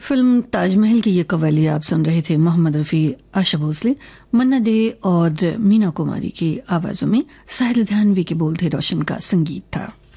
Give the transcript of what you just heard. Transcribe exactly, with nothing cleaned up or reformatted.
Film Taj Mahal की ये कव्वाली आप सुन रहे थे मोहम्मद रफ़ी, आशा भोसले, मन्ना डे और मीना कुमारी की आवाजों में। साहिल ध्यानवी के बोल थे, रोशन का संगीत था।